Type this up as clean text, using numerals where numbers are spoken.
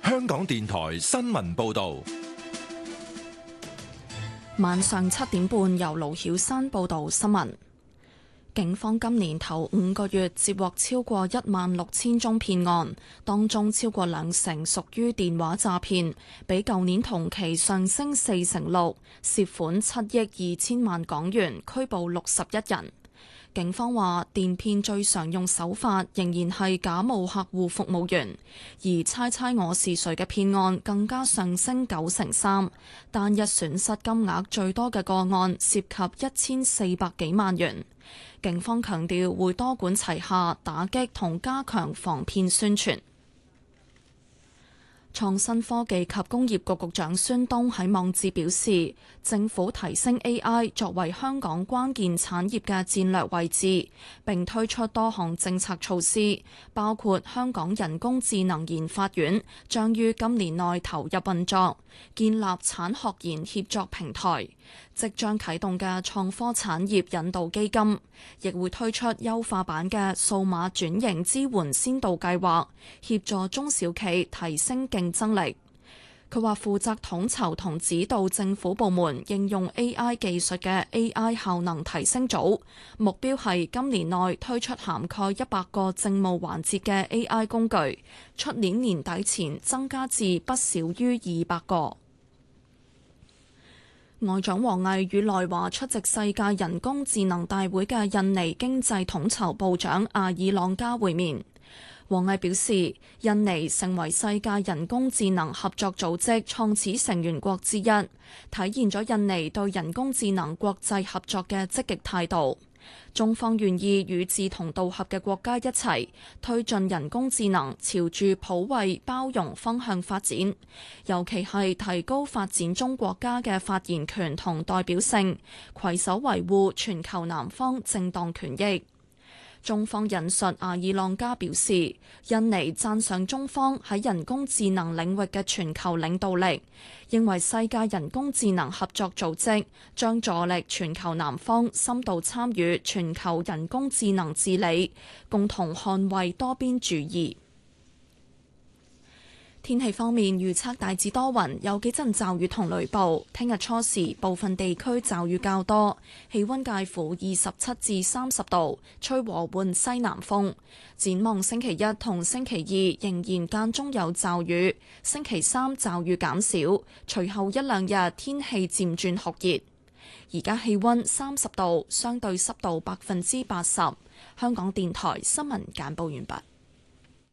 香港電台新聞報道。 晚上7點半，由盧曉珊報道新聞。警方今年頭5個月接獲超過16000宗騙案，當中超過20%屬於電話詐騙，比舊年同期上升46%，涉款7億2千萬港元，拘捕61人。警方話，電騙最常用手法仍然係假冒客戶服務員，而猜猜我是誰嘅騙案更加上升93%，單日損失金額最多嘅個案涉及1400幾萬元。警方強調會多管齊下，打擊同加強防騙宣傳。創新科技及工業局局長孫東喺網誌表示，政府提升 AI 作為香港關鍵產業嘅戰略位置，並推出多項政策措施，包括香港人工智能研發院將於今年內投入運作，建立產學研協作平台，即將啟動嘅創科產業引導基金，亦會推出優化版嘅數碼轉型支援先導計劃，協助中小企提升競爭力。佢話負責統籌同指導政府部門應用 AI 技術嘅 AI 效能提升組，目標係今年內推出涵蓋100個政務環節嘅 AI 工具，出年年底前增加至不少於200個。外長王毅與來華出席世界人工智能大會嘅印尼經濟統籌部長阿爾朗加會面。王毅表示，印尼成為世界人工智能合作組織創始成員國之一，體現咗印尼對人工智能國際合作嘅積極態度。中方願意與志同道合嘅國家一齊推進人工智能朝住普惠包容方向發展，尤其係提高發展中國家嘅發言權同代表性，攜手維護全球南方正當權益。中方引述阿爾朗加表示，印尼讚賞中方喺人工智能領域嘅全球領導力，認為世界人工智能合作組織將助力全球南方深度參與全球人工智能治理，共同捍衛多邊主義。天氣方面，預測大致多雲，有幾陣驟雨同雷暴。聽日初時部分地區驟雨較多，氣溫介乎27至30度，吹和緩西南風。展望星期一同星期二仍然間中有驟雨，星期三驟雨減少，隨後一兩日天氣漸轉酷熱。而家氣溫30度，相對濕度80%。香港電台新聞簡報完畢。